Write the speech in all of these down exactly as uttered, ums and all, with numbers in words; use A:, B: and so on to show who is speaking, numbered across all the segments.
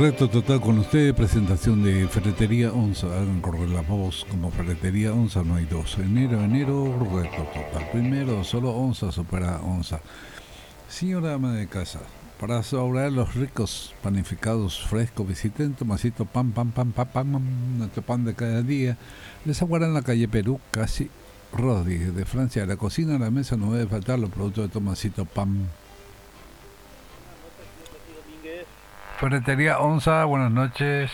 A: Reto total con usted, presentación de Ferretería Onza. Hagan correr la voz como Ferretería Onza, no hay dos. Enero, enero, reto total. Primero, solo Onza supera Onza. Señora ama de casa, para asegurar los ricos panificados frescos, visiten Tomasito Pan, Pan, Pan, Pan, Pan, nuestro pan de cada día. Les aguarda en la calle Perú, casi Rodríguez, de Francia. La cocina, a la mesa, no debe faltar los productos de Tomasito Pan. Ferretería Onza, buenas noches.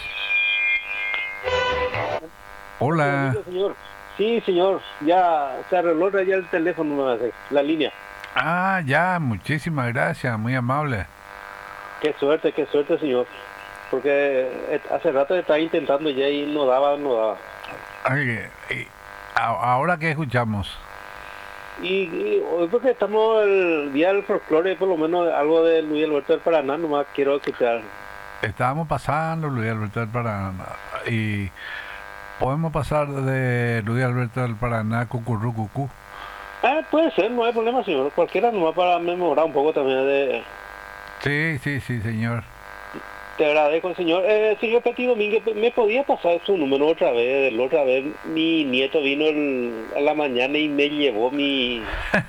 A: Hola.
B: Sí, señor. Sí, señor. Ya se arregló ya el teléfono, la línea.
A: Ah, ya, muchísimas gracias, muy amable.
B: Qué suerte, qué suerte, señor. Porque hace rato estaba intentando ya y no daba, no daba.
A: Ay, y, ¿ahora qué escuchamos?
B: Y, y hoy porque estamos el día del folclore, por lo menos algo de Luis Alberto del Paraná, nomás quiero escuchar.
A: Estábamos pasando Luis Alberto del Paraná y podemos pasar de Luis Alberto del Paraná a Cucurrucucú.
B: Ah, puede ser, no hay problema, señor. Cualquiera nomás para memorar un poco también de...
A: Sí, sí, sí, señor.
B: Te agradezco, señor. Eh, señor Petit Domínguez, ¿me podía pasar su número otra vez? La otra vez mi nieto vino el, a la mañana y me llevó mi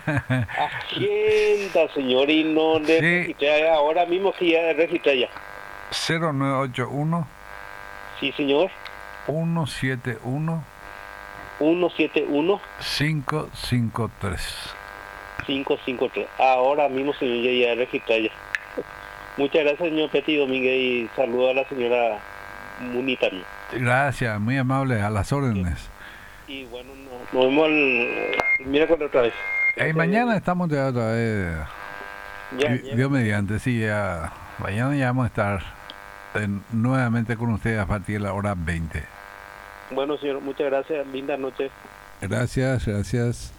B: agenda, señor, y no le
A: Sí.
B: registré. Ahora mismo que ya registré ya.
A: cero nueve ocho uno
B: Sí, señor.
A: uno siete uno
B: uno siete uno
A: cinco cinco tres.
B: cinco cinco tres. Ahora mismo, señor, ya, ya registré ya. Muchas gracias, señor Petit Domínguez, y saludo a la señora Munita.
A: Gracias, muy amable, a las órdenes.
B: Y bueno, nos, nos vemos el, el miércoles otra vez.
A: Y mañana estamos de otra vez.
B: Ya,
A: Dios
B: ya.
A: mediante, sí, ya. Mañana ya vamos a estar en- nuevamente con ustedes a partir de la hora veinte.
B: Bueno, señor, muchas gracias. Linda noche.
A: Gracias, gracias.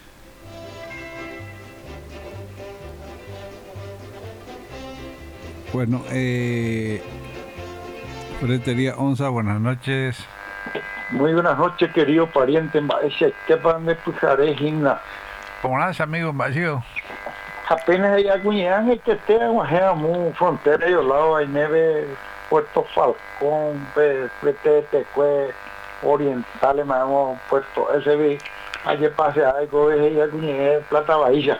A: Bueno, eh, Ferretería Onza, buenas noches.
C: Muy buenas noches, querido pariente. Ese Esteban de Pujaré, Gimna.
A: ¿Cómo estás, amigo vacío?
C: Apenas ella cuñan y que esté en muy frontera y al lado hay nieve, Puerto Falcón, Prete, Tecue, Orientales, me hemos puesto ese vi. Ayer pase algo, ella cuñan Plata Bahía.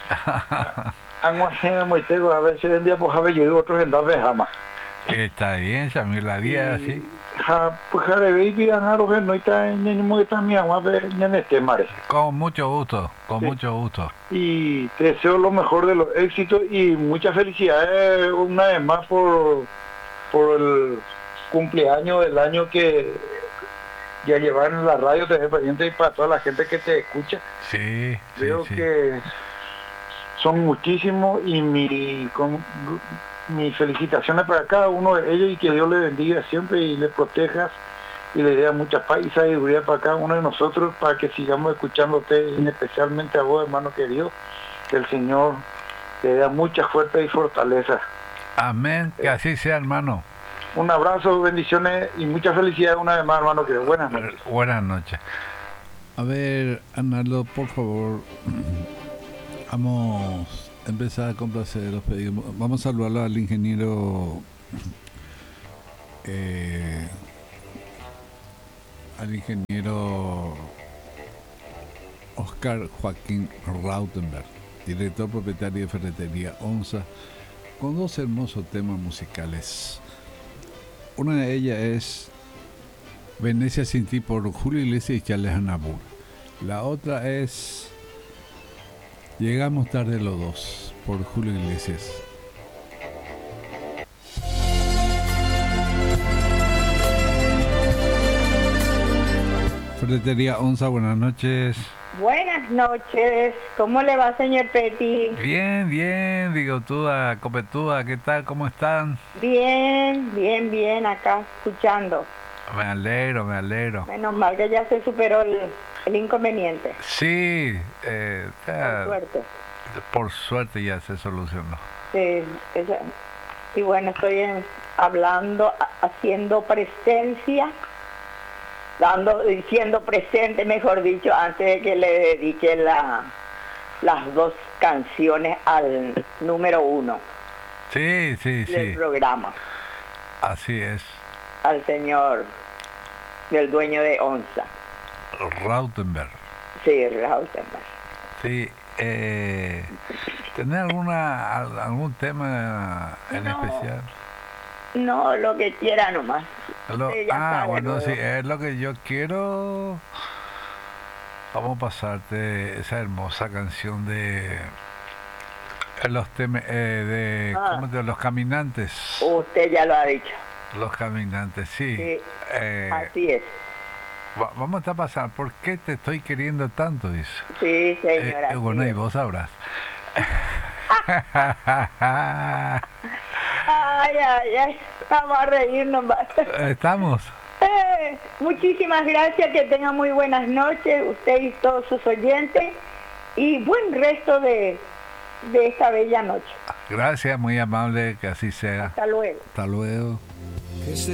C: Han muy tego, a veces en día pues habe yo otros en dar de jamás.
A: Está bien, Samir, la día así.
C: Ja, pues jare baby, anaro que no está en el mismo que está mi agua, en este mare.
A: Con mucho gusto, con
C: Sí.
A: mucho gusto.
C: Y te deseo lo mejor de los éxitos y muchas felicidades una vez más por, por el cumpleaños del año que ya llevaron en la radio T V Pariente y para toda la gente que te escucha.
A: Sí, sí,
C: Creo
A: sí.
C: que son muchísimos y mi, con, mis felicitaciones para cada uno de ellos y que Dios le bendiga siempre y le proteja y le dé mucha paz y sabiduría para cada uno de nosotros para que sigamos escuchándote, y especialmente a vos, hermano querido, que el Señor te dé mucha fuerza y fortaleza.
A: Amén, que así sea, hermano.
C: Un abrazo, bendiciones y mucha felicidad una vez más, hermano querido. Buenas noches.
A: Buenas noches. A ver, Arnaldo, por favor, vamos a empezar a complacer los pedidos. Vamos a saludarlo al ingeniero, eh, al ingeniero Oscar Joaquín Rautenberg, director propietario de Ferretería Onza, con dos hermosos temas musicales. Una de ellas es Venecia sin ti por Julio Iglesias y Charles Aznavour. La otra es Llegamos tarde los dos por Julio Iglesias. Ferretería Onza, buenas noches.
D: Buenas noches, ¿cómo le va, señor Petit?
A: Bien, bien, bigotuda, copetuda, ¿qué tal? ¿Cómo están?
D: Bien, bien, bien, acá escuchando.
A: Me alegro, me alegro.
D: Menos mal que ya se superó el, el inconveniente.
A: Sí, eh, ya,
D: Por suerte.
A: por suerte ya se solucionó.
D: Sí, esa- y bueno, estoy en- hablando, ha- haciendo presencia, dando, diciendo presente, mejor dicho, antes de que le dedique la, las dos canciones al número uno
A: Sí, sí,
D: del
A: sí.
D: programa.
A: Así es.
D: al señor del dueño de Onza.
A: Rautenberg.
D: Sí, Rautenberg.
A: Sí. Eh, ¿Tenés alguna, algún tema en
D: No.
A: especial?
D: No, lo que quiera nomás.
A: Lo-
D: Usted ya
A: ah,
D: sabe,
A: bueno,
D: luego.
A: sí, es lo que yo quiero. Vamos a pasarte esa hermosa canción de los tem- eh, de
D: Ah.
A: ¿cómo te- los caminantes.
D: Usted ya lo ha dicho.
A: Los caminantes, sí.
D: Sí,
A: Eh,
D: así es.
A: va- vamos a pasar. ¿Por qué te estoy queriendo tanto? Dice.
D: Sí,
A: Eh,
D: señora.
A: eh, bueno,
D: así
A: y
D: es.
A: vos sabrás.
D: Ay, ay, ay. Vamos a reírnos más.
A: ¿Estamos?
D: Eh, muchísimas gracias, que tengan muy buenas noches, usted y todos sus oyentes, y buen resto de, de esta bella noche.
A: Gracias, muy amable, que así sea.
D: Hasta luego.
A: Hasta luego.
E: Que se